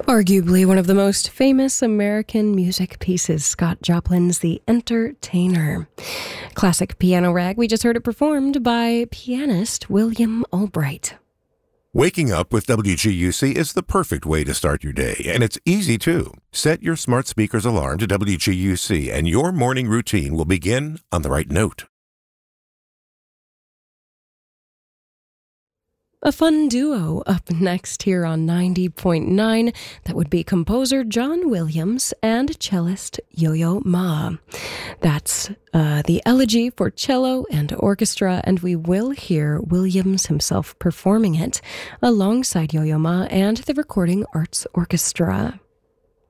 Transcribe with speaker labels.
Speaker 1: Arguably one of the most famous American music pieces, Scott Joplin's The Entertainer. Classic piano rag, we just heard it performed by pianist William Albright.
Speaker 2: Waking up with WGUC is the perfect way to start your day, and it's easy too. Set your smart speaker's alarm to WGUC, and your morning routine will begin on the right note.
Speaker 1: A fun duo up next here on 90.9. That would be composer John Williams and cellist Yo-Yo Ma. That's the Elegy for Cello and Orchestra, and we will hear Williams himself performing it alongside Yo-Yo Ma and the Recording Arts Orchestra.